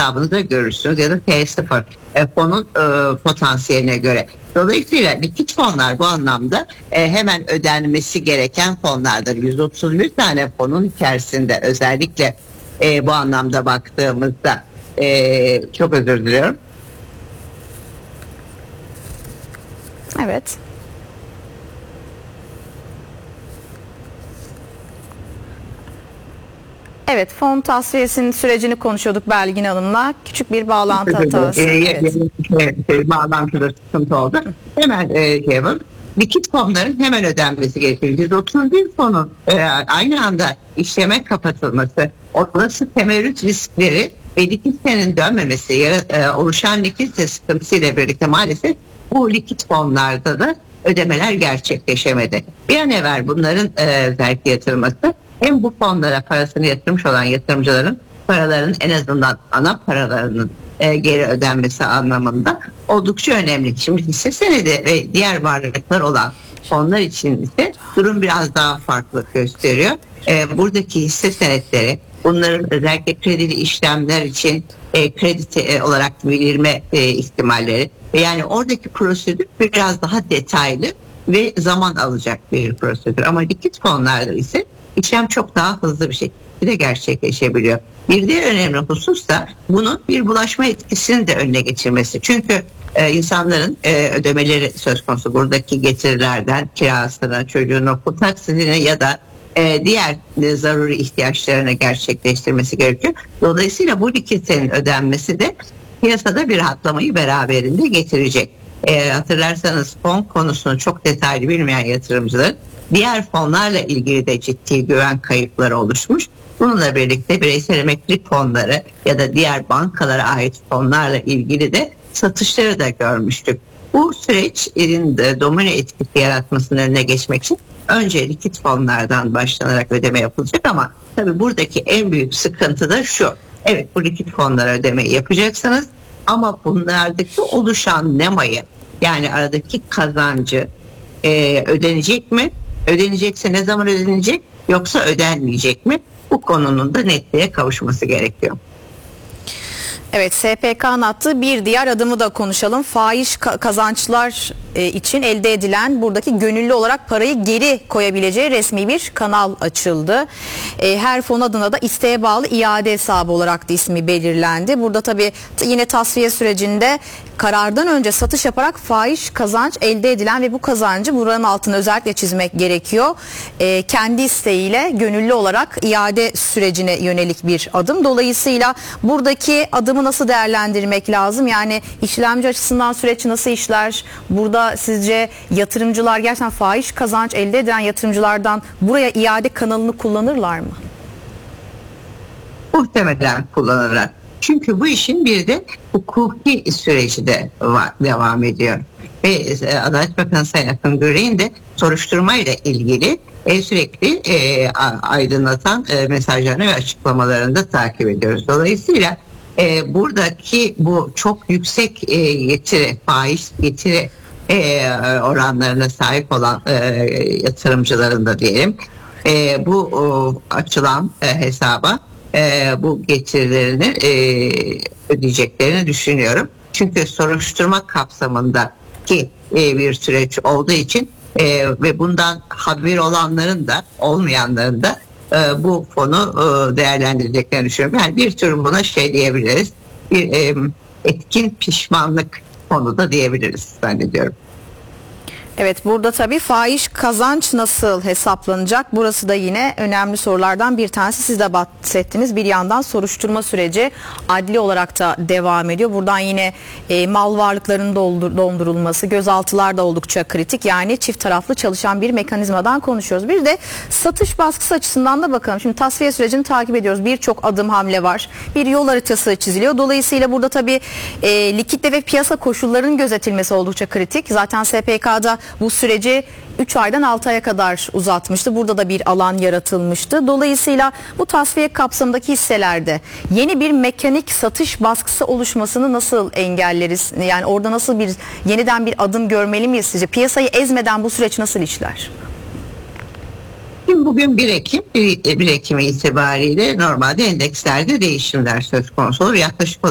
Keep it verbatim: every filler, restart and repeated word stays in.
hesabınızda görürsünüz ya da T sıfır e, fonun e, potansiyeline göre. Dolayısıyla likit fonlar bu anlamda e, hemen ödenmesi gereken fonlardır. yüz otuz bir tane fonun içerisinde özellikle e, bu anlamda baktığımızda e, çok özür diliyorum. Evet. Evet, fon tasfiyesinin sürecini konuşuyorduk Belgin Hanım'la. Küçük bir bağlantı hatası. Evet. Evet, bağlantıda sıkıntı oldu. Hemen e, Kevin, likit fonların hemen ödenmesi gerekiyor. yüz otuz bir fonun e, aynı anda işleme kapatılması, olası temerrüt riskleri ve likiditenin dönmemesi, e, oluşan likidite sıkıntısıyla birlikte maalesef bu likit fonlarda da ödemeler gerçekleşemedi. Bir an evvel bunların e, özellikle yatırılması hem bu fonlara parasını yatırmış olan yatırımcıların paralarının en azından ana paralarının e, geri ödenmesi anlamında oldukça önemli. Şimdi hisse senedi ve diğer varlıklar olan fonlar için ise durum biraz daha farklı gösteriyor. E, buradaki hisse senetleri, bunların özellikle kredili işlemler için e, kredi e, olarak verilme e, ihtimalleri ve yani oradaki prosedür biraz daha detaylı ve zaman alacak bir prosedür. Ama likit fonlarda ise işlem çok daha hızlı bir şekilde gerçekleşebiliyor. Bir diğer önemli husus da bunun bir bulaşma etkisini de önüne geçirmesi. Çünkü e, insanların e, ödemeleri söz konusu, buradaki getirilerden kirasına, çocuğun okul taksitine ya da e, diğer e, zaruri ihtiyaçlarını gerçekleştirmesi gerekiyor. Dolayısıyla bu likiditenin ödenmesi de piyasada bir rahatlamayı beraberinde getirecek. E, hatırlarsanız fon konusunu çok detaylı bilmeyen yatırımcılar diğer fonlarla ilgili de ciddi güven kayıpları oluşmuş. Bununla birlikte bireysel emeklilik fonları ya da diğer bankalara ait fonlarla ilgili de satışları da görmüştük. Bu sürecin de domino etkisi yaratmasının önüne geçmek için önce likit fonlardan başlanarak ödeme yapılacak ama tabii buradaki en büyük sıkıntı da şu. Evet, bu likit fonlara ödemeyi yapacaksınız ama bunlardaki oluşan nemayı, yani aradaki kazancı e, ödenecek mi? Ödenecekse ne zaman ödenecek, yoksa ödenmeyecek mi? Bu konunun da netliğe kavuşması gerekiyor. Evet, S P K'nın attığı bir diğer adımı da konuşalım. Faiz kazançlar için elde edilen buradaki gönüllü olarak parayı geri koyabileceği resmi bir kanal açıldı. Her fon adına da isteğe bağlı iade hesabı olarak da ismi belirlendi. Burada tabii yine tasfiye sürecinde karardan önce satış yaparak faiz kazanç elde edilen ve bu kazancı buranın altını özellikle çizmek gerekiyor. Kendi isteğiyle gönüllü olarak iade sürecine yönelik bir adım. Dolayısıyla buradaki adımı nasıl değerlendirmek lazım? Yani işlemci açısından süreç nasıl işler? Burada sizce yatırımcılar gerçekten faiz kazanç elde eden yatırımcılardan buraya iade kanalını kullanırlar mı? Muhtemelen kullanırlar. Çünkü bu işin bir de hukuki süreci de var, devam ediyor. Ve Adalet Bakanı Sayın Akın Güray'ın de soruşturmayla ilgili e, sürekli e, aydınlatan e, mesajlarını ve açıklamalarını da takip ediyoruz. Dolayısıyla e, buradaki bu çok yüksek e, getiri, faiz getiri e, oranlarına sahip olan e, yatırımcıların da diyelim e, bu o, açılan e, hesaba e, bu getirilerini e, ödeyeceklerini düşünüyorum. Çünkü soruşturma kapsamındaki e, bir süreç olduğu için e, ve bundan haber olanların da olmayanların da e, bu fonu e, değerlendireceklerini düşünüyorum. Yani bir tür buna şey diyebiliriz, bir e, etkin pişmanlık fonu da diyebiliriz zannediyorum. Evet, burada tabii faiz kazanç nasıl hesaplanacak? Burası da yine önemli sorulardan bir tanesi. Siz de bahsettiniz. Bir yandan soruşturma süreci adli olarak da devam ediyor. Buradan yine e, mal varlıklarının doldur, dondurulması, gözaltılar da oldukça kritik. Yani çift taraflı çalışan bir mekanizmadan konuşuyoruz. Bir de satış baskısı açısından da bakalım. Şimdi tasfiye sürecini takip ediyoruz. Birçok adım hamle var. Bir yol haritası çiziliyor. Dolayısıyla burada tabii e, likitte ve piyasa koşullarının gözetilmesi oldukça kritik. Zaten S P K'da bu süreci üç aydan altı aya kadar uzatmıştı. Burada da bir alan yaratılmıştı. Dolayısıyla bu tasfiye kapsamındaki hisselerde yeni bir mekanik satış baskısı oluşmasını nasıl engelleriz? Yani orada nasıl bir yeniden bir adım görmeli miyiz sizce? Piyasayı ezmeden bu süreç nasıl işler? Şimdi bugün bir Ekim, bir Ekim itibariyle normalde endekslerde değişimler söz konusu olur. Yaklaşık